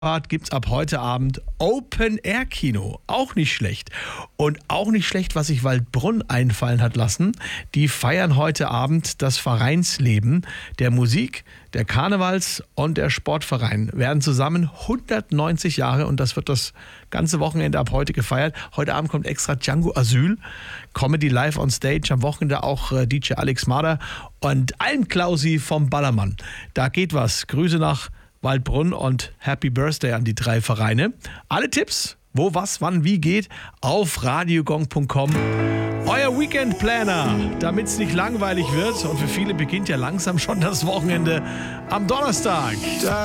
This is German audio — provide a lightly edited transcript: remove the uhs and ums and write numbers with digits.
Gibt es ab heute Abend Open-Air-Kino. Auch nicht schlecht. Und auch nicht schlecht, was sich Waldbrunn einfallen hat lassen. Die feiern heute Abend das Vereinsleben der Musik, der Karnevals- und der Sportverein. Werden zusammen 190 Jahre und das wird das ganze Wochenende ab heute gefeiert. Heute Abend kommt extra Django Asyl, Comedy live on stage. Am Wochenende auch DJ Alex Marder und Alm Klausi vom Ballermann. Da geht was. Grüße nach Waldbrunn und Happy Birthday an die 3 Vereine. Alle Tipps, wo, was, wann, wie geht, auf radiogong.com. Euer Weekend-Planner, damit es nicht langweilig wird. Und für viele beginnt ja langsam schon das Wochenende am Donnerstag.